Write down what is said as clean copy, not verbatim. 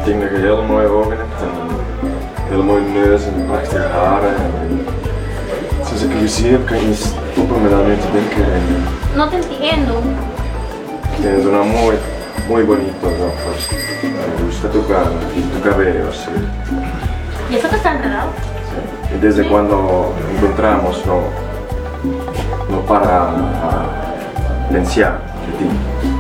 denk dat je hele mooie ogen hebt en een hele mooie neus en prachtige haren. En sinds ik je gezien heb, kan je niet stoppen met aan je te denken. En, No te entiendo. tienes una muy bonito ojos. Me gusta tu cabello, sí. ¿Y eso que está enredado? Y desde cuando encontramos no para pensar de ti.